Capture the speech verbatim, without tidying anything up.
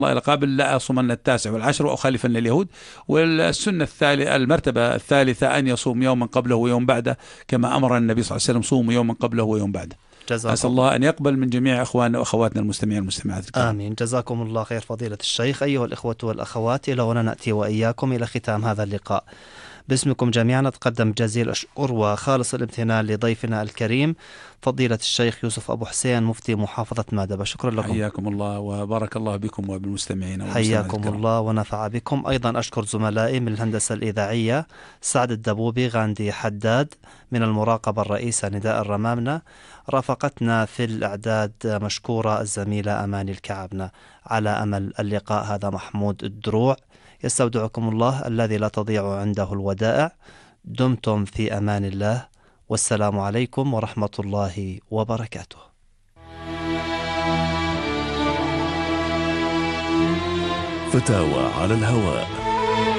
الله إلى قابل لا أصومن التاسع والعشر وأخالفن اليهود. والسنة الثالثة المرتبة الثالثة أن يصوم يوما قبله ويوم بعده، كما أمر النبي صلى الله عليه وسلم صوموا يوما قبله ويوم بعده. أسأل جزاكم الله أن يقبل من جميع أخواننا وأخواتنا المستمعين والمستمعات الكرام. آمين. جزاكم الله خير فضيلة الشيخ. أيها الإخوة والأخوات، إلى هنا نأتي وإياكم إلى ختام هذا اللقاء. باسمكم جميعا نتقدم جزيل الشكر وخالص الامتنان لضيفنا الكريم فضيلة الشيخ يوسف أبو حسين مفتي محافظة مادبة. شكرا لكم. حياكم الله وبارك الله بكم وبالمستمعين. حياكم الله ونفع بكم. أيضا أشكر زملائي من الهندسة الإذاعية سعد الدبوبي، غاندي حداد من المراقبة الرئيسة نداء الرمامنة، رافقتنا في الإعداد مشكورة الزميلة أماني الكعبنة. على أمل اللقاء، هذا محمود الدروع يستودعكم الله الذي لا تضيع عنده الودائع. دمتم في أمان الله، والسلام عليكم ورحمة الله وبركاته. فتاوى على الهواء.